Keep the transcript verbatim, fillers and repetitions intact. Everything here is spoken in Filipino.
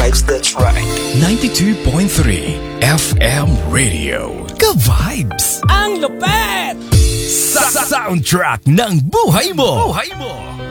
vibes, that's right. ninety-two point three F M Radio. Ka-vibes! Ang lupet! Sa soundtrack ng buhay mo! Buhay mo!